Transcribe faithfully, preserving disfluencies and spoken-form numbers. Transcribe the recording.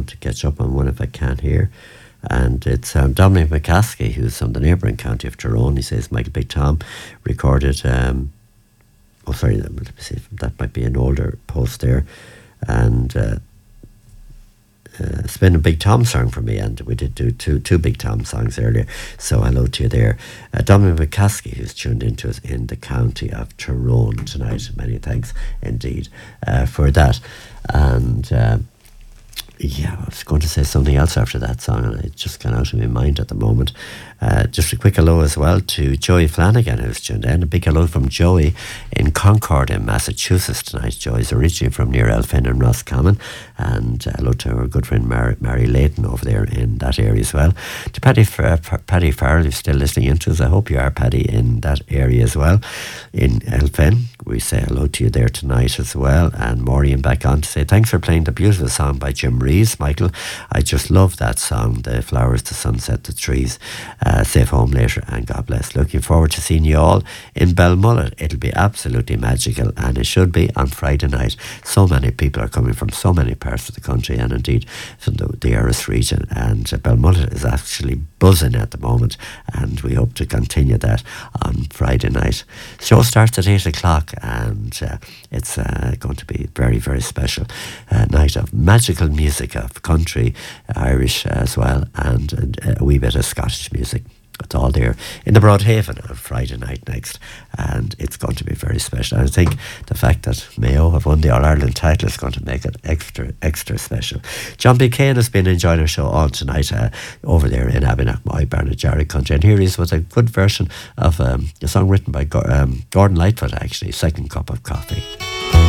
want to catch up on one if I can here. And it's um, Dominic McCaskey, who's from the neighbouring county of Tyrone. He says Michael Big Tom recorded, um, oh sorry, let me see, that might be an older post there. And uh, uh, it's been a Big Tom song for me, and we did do two two Big Tom songs earlier. So hello to you there. Uh, Dominic McCaskey, who's tuned into us in the county of Tyrone tonight. Many thanks indeed uh, for that. And uh, yeah, I was going to say something else after that song, and it just got out of my mind at the moment. Uh, just a quick hello as well to Joey Flanagan, who's tuned in. A big hello from Joey in Concord in Massachusetts tonight. Joey's originally from near Elphin and Roscommon, and uh, hello to our good friend Mary, Mary Layton over there in that area as well. To Paddy, uh, Paddy Farrell, who's still listening into us. I hope you are, Paddy, in that area as well. In Elphin, we say hello to you there tonight as well. And Maureen back on to say thanks for playing the beautiful song by Jim Reeves, Michael. I just love that song, The Flowers, the Sunset, the Trees. Uh, safe home later, and God bless. Looking forward to seeing you all in Belmullet. It'll be absolutely magical, and it should be on Friday night. So many people are coming from so many parts of the country, and indeed from the, the Erris region, and uh, Belmullet is actually buzzing at the moment, and we hope to continue that on Friday night. Show starts at eight o'clock, and uh, it's uh, going to be very, very special uh, night of magical music, of country, Irish as well, and, and a wee bit of Scottish music. It's all there in the Broadhaven on Friday night next, and it's going to be very special. I think the fact that Mayo have won the All-Ireland title is going to make it extra, extra special. John B. Kane has been enjoying our show all tonight uh, over there in Abenacmoy, Barnajarry country, and here he is with a good version of um, a song written by Go- um, Gordon Lightfoot, actually, Second Cup of Coffee.